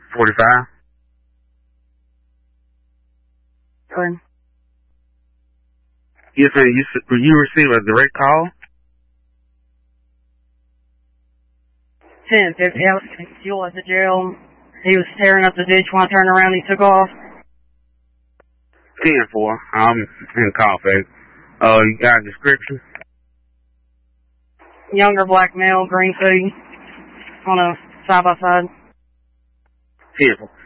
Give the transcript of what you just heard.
45. Good. Yes, sir. You receive a direct call? 1050. I was fuel at the jail. He was tearing up the ditch when I turned around. He took off. 10-4. I'm in Colfax. You got a description? Younger black male, green hoodie, on a side-by-side. 10-4.